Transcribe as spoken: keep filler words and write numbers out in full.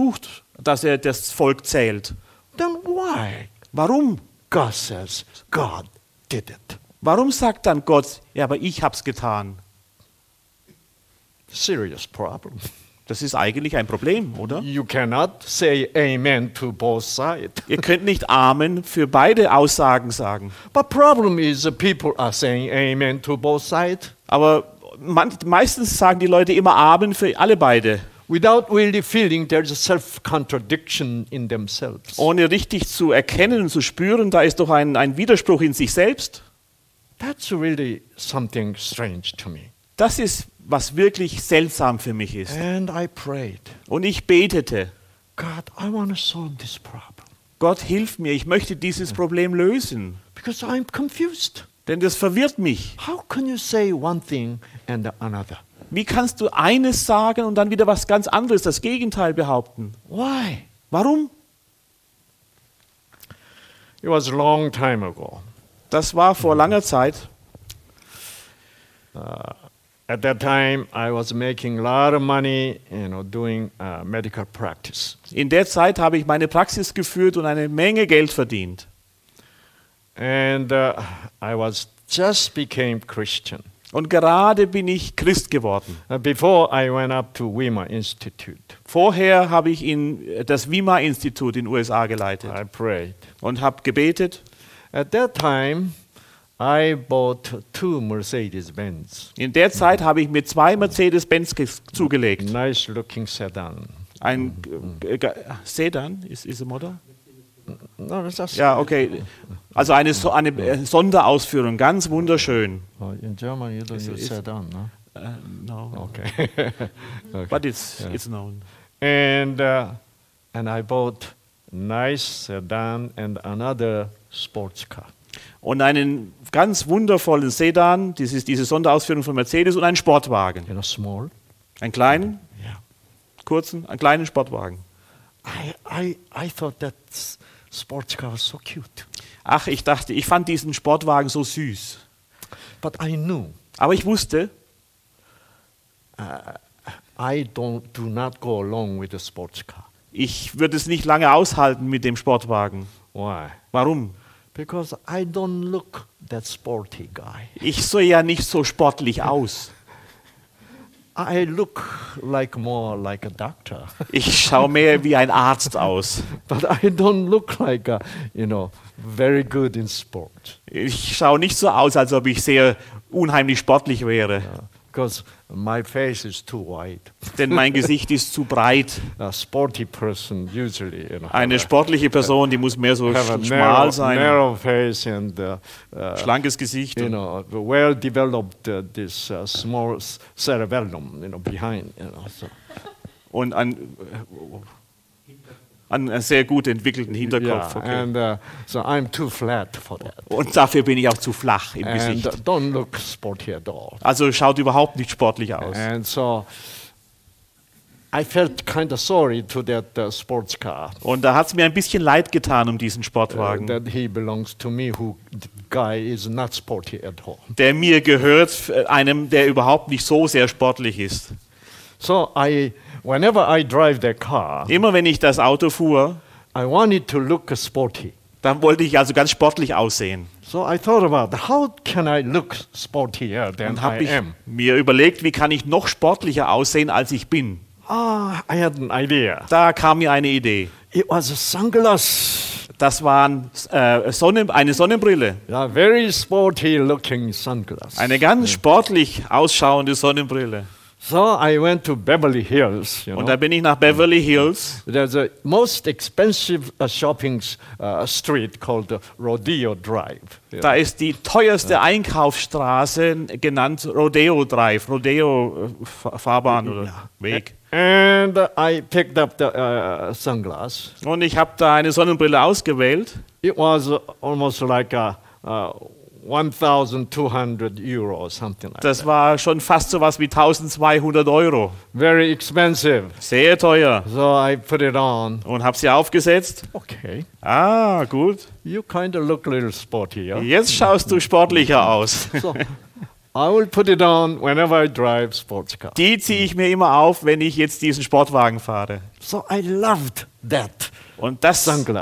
versucht, dass er das Volk zählt. Then why? Warum? God says God did it. Warum sagt dann Gott, ja, aber ich hab's getan? Serious problem. Das ist eigentlich ein Problem, oder? You cannot say amen to both sides. Ihr könnt nicht Amen für beide Aussagen sagen. But problem is the people are saying amen to both sides Aber man, meistens sagen die Leute immer Amen für alle beide, without really feeling there's a self-contradiction in themselves. ohne richtig zu erkennen und zu spüren, da ist doch ein, ein Widerspruch in sich selbst. That's really something strange to me. Das ist, was wirklich seltsam für mich ist. And I prayed, Und ich betete, God, I want to solve this problem Gott, hilf mir, ich möchte dieses Problem lösen, because I'm confused. denn das verwirrt mich. How can you say one thing and another? Wie kannst du eines sagen und dann wieder was ganz anderes, das Gegenteil behaupten? Why? Warum? It was a long time ago. Das war vor langer Zeit. At that time, I was making a lot of money, you know, doing uh, medical practice. In der Zeit habe ich meine Praxis geführt und eine Menge Geld verdient. And uh, I was just became Christian. Und gerade bin ich Christ geworden. Uh, before I went up to Weimar Institute, Vorher habe ich in das Weimar-Institut in den U S A geleitet I prayed. und habe gebetet. At that time, I bought two Mercedes-Benz, In der Zeit habe ich mir zwei Mercedes-Benz ge- zugelegt. nice-looking sedan. Ein äh, äh, Sedan ist ist ein Modell? No, it's just Ja, okay. Also eine, so, eine äh, Sonderausführung, ganz wunderschön. Oh, in German, you don't Is- use is- sedan, no? Uh, no, Okay. Okay. but it's Yeah. it's known. And uh, and I bought nice sedan and another sports car. Und einen ganz wundervollen Sedan, das ist diese Sonderausführung von Mercedes, und einen Sportwagen. You know, small. Einen kleinen, Yeah. kurzen, einen kleinen Sportwagen. I I I thought that s- sports car was so cute, Ach, ich dachte, ich fand diesen Sportwagen so süß. but I knew Aber ich wusste, I don't do not go along with the sports car. ich würde es nicht lange aushalten mit dem Sportwagen. Why? Warum? Because I don't look that sporty guy. Ich sehe ja nicht so sportlich aus. I look like more like a doctor, Ich schaue mehr wie ein Arzt aus. but I don't look like a, you know, very good in sport. Ich schaue nicht so aus, als ob ich sehr unheimlich sportlich wäre. Because my face is too wide. Denn mein Gesicht ist zu breit. A sporty person usually, you know, Eine have sportliche Person, die muss mehr so a, have a sch- narrow, schmal sein. narrow face and uh, uh, Schlankes Gesicht. you know, well developed uh, this uh, small s- cerebellum, you know, behind, you know. So. Und einen, einen sehr gut entwickelten Hinterkopf. Yeah, Okay. and uh, so I'm too flat for that. Und dafür bin ich auch zu flach im And uh, Gesicht. don't look sporty at all. Also schaut überhaupt nicht sportlich aus. And so I felt kind of sorry to that uh, sports car. Und da hat es mir ein bisschen leid getan um diesen Uh, Sportwagen, that he belongs to me, who the guy is not sporty at all. der mir gehört, äh, einem, der überhaupt nicht so sehr sportlich ist. So I, whenever I drive the car, Immer wenn ich das Auto fuhr, I wanted to look sporty. dann wollte ich also ganz sportlich aussehen. So I thought about how can I look sportier than Und habe I ich am. mir überlegt, wie kann ich noch sportlicher aussehen, als ich bin. Ah, I had an idea. Da kam mir eine Idee. It was a sunglass. Das war äh, Sonnen, eine Sonnenbrille. Yeah, very sporty looking sunglass. Eine ganz sportlich ausschauende Sonnenbrille. So I went to Beverly Hills. You Und know. da bin ich nach Beverly Hills. There's a most expensive uh, shopping uh, street called uh, Rodeo Drive. you Da ist die teuerste Einkaufsstraße genannt Rodeo Drive, Rodeo äh, Fa- Fahrbahn oder Weg. know. And uh, I picked up the uh, sunglass. Und ich habe da eine Sonnenbrille ausgewählt. It was uh, almost like a, uh, one thousand two hundred euro or something like Das that. war schon fast so was wie eintausendzweihundert Euro. Very expensive. Sehr teuer. So I put it on. Und habe sie aufgesetzt. Okay, Ah, gut. you kind of look a little sporty. Yeah? Jetzt schaust du sportlicher aus. So I will put it on whenever I drive sports car. Die ziehe ich mir immer auf, wenn ich jetzt diesen Sportwagen fahre. So I loved that Und das sunglass.